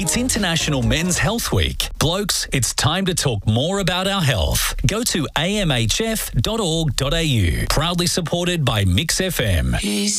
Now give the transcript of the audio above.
It's International Men's Health Week. Blokes, it's time to talk more about our health. Go to amhf.org.au. Proudly supported by Mix FM.